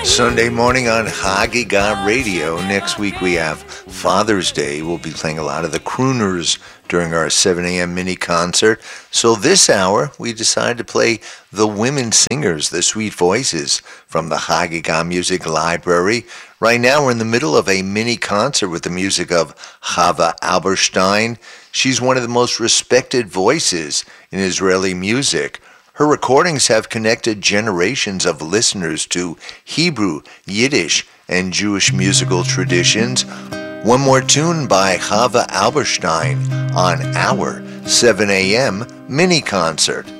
Sunday morning on Hagiga Radio. Next week we have Father's Day. We'll be playing a lot of the crooners during our 7 a.m. mini concert. So this hour, we decided to play the women singers, the sweet voices from the Hagiga Music Library. Right now we're in the middle of a mini concert with the music of Chava Alberstein. She's one of the most respected voices in Israeli music. Her recordings have connected generations of listeners to Hebrew, Yiddish, and Jewish musical traditions. One more tune by Chava Alberstein on our 7 a.m. mini concert.